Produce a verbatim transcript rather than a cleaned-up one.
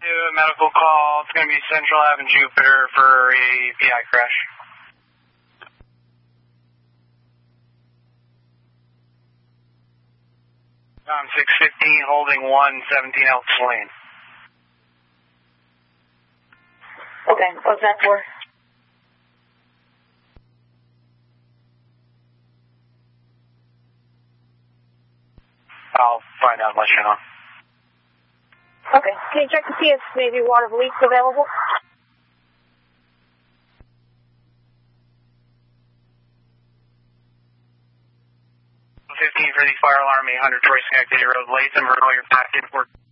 Do a medical call. It's going to be Central Avenue Jupiter for a P I crash. Um, six fifteen holding one seventeen Elks Lane. Okay, what's that for? I'll find out and let you know. Okay, can you check to see if maybe water leaks available? fifteen for the fire alarm, eight hundred Troy Schenectady Road, Latham, Renault, your packet work.